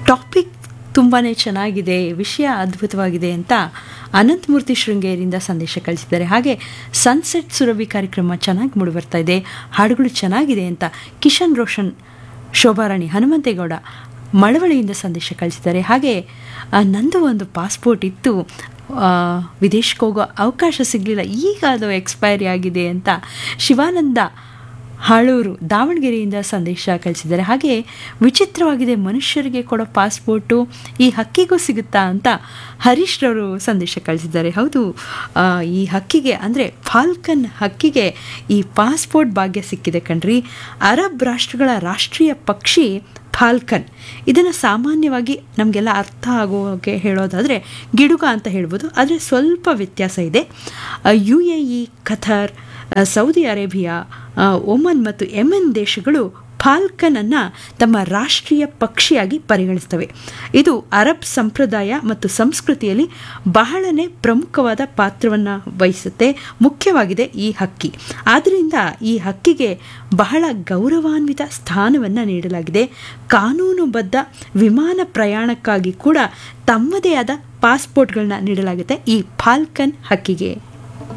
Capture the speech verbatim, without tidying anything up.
Topic ತುಂಬಾ ಚೆನ್ನಾಗಿದೆ, ವಿಷಯ ಅದ್ಭುತವಾಗಿದೆ ಅಂತ ಅನಂತಮೂರ್ತಿ ಶೃಂಗೇರಿಯಿಂದ ಸಂದೇಶ ಕಳಿಸಿದ್ದಾರೆ. ಹಾಗೆ ಸನ್ಸೆಟ್ ಸುರಭಿ ಕಾರ್ಯಕ್ರಮ ಚೆನ್ನಾಗಿ ಮೂಡಿಬರ್ತಾ ಇದೆ, ಹಾಡುಗಳು ಚೆನ್ನಾಗಿದೆ ಅಂತ ಕಿಶನ್ ರೋಷನ್, ಶೋಭಾರಾಣಿ, ಹನುಮಂತೇಗೌಡ ಮಳವಳ್ಳಿಯಿಂದ ಸಂದೇಶ ಕಳಿಸಿದ್ದಾರೆ. ಹಾಗೆ ನಂದು ಒಂದು ಪಾಸ್ಪೋರ್ಟ್ ಇತ್ತು, ವಿದೇಶಕ್ಕೆ ಹೋಗೋ ಅವಕಾಶ ಸಿಗಲಿಲ್ಲ, ಈಗ ಅದು ಎಕ್ಸ್ಪೈರಿ ಆಗಿದೆ ಅಂತ ಶಿವಾನಂದ ಹಾಳೂರು ದಾವಣಗೆರೆಯಿಂದ ಸಂದೇಶ ಕಳಿಸಿದ್ದಾರೆ. ಹಾಗೆ ವಿಚಿತ್ರವಾಗಿದೆ, ಮನುಷ್ಯರಿಗೆ ಕೊಡೋ ಪಾಸ್ಪೋರ್ಟು ಈ ಹಕ್ಕಿಗೂ ಸಿಗುತ್ತಾ ಅಂತ ಹರೀಶ್ ರವರು ಸಂದೇಶ ಕಳಿಸಿದ್ದಾರೆ. ಹೌದು, ಈ ಹಕ್ಕಿಗೆ ಅಂದರೆ ಫಾಲ್ಕನ್ ಹಕ್ಕಿಗೆ ಈ ಪಾಸ್ಪೋರ್ಟ್ ಭಾಗ್ಯ ಸಿಕ್ಕಿದೆ ಕಣ್ರಿ. ಅರಬ್ ರಾಷ್ಟ್ರಗಳ ರಾಷ್ಟ್ರೀಯ ಪಕ್ಷಿ ಫಾಲ್ಕನ್. ಇದನ್ನು ಸಾಮಾನ್ಯವಾಗಿ ನಮಗೆಲ್ಲ ಅರ್ಥ ಆಗೋಕೆ ಹೇಳೋದಾದರೆ ಗಿಡುಗ ಅಂತ ಹೇಳ್ಬೋದು, ಆದರೆ ಸ್ವಲ್ಪ ವ್ಯತ್ಯಾಸ ಇದೆ. U A E, ಖತರ್, Saudi Arabia, Oman ಮತ್ತು ಯೆಮೆನ್ ದೇಶಗಳು ಫಾಲ್ಕನನ್ನು ತಮ್ಮ ರಾಷ್ಟ್ರೀಯ ಪಕ್ಷಿಯಾಗಿ ಪರಿಗಣಿಸ್ತವೆ. ಇದು ಅರಬ್ ಸಂಪ್ರದಾಯ ಮತ್ತು ಸಂಸ್ಕೃತಿಯಲ್ಲಿ ಬಹಳನೇ ಪ್ರಮುಖವಾದ ಪಾತ್ರವನ್ನು ವಹಿಸುತ್ತೆ, ಮುಖ್ಯವಾಗಿದೆ ಈ ಹಕ್ಕಿ. ಆದ್ದರಿಂದ ಈ ಹಕ್ಕಿಗೆ ಬಹಳ ಗೌರವಾನ್ವಿತ ಸ್ಥಾನವನ್ನು ನೀಡಲಾಗಿದೆ. ಕಾನೂನುಬದ್ಧ ವಿಮಾನ ಪ್ರಯಾಣಕ್ಕಾಗಿ ಕೂಡ ತಮ್ಮದೇ ಆದ ಪಾಸ್ಪೋರ್ಟ್ಗಳನ್ನ ನೀಡಲಾಗುತ್ತೆ ಈ ಫಾಲ್ಕನ್ ಹಕ್ಕಿಗೆ.